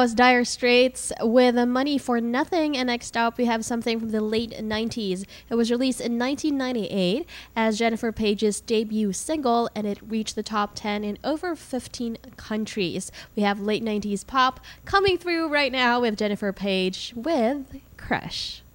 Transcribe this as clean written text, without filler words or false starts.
Was Dire Straits with Money for Nothing, and next up we have something from the late 90s. It was released in 1998 as Jennifer Page's debut single, and it reached the top 10 in over 15 countries. We have late 90s pop coming through right now with Jennifer Page with Crush.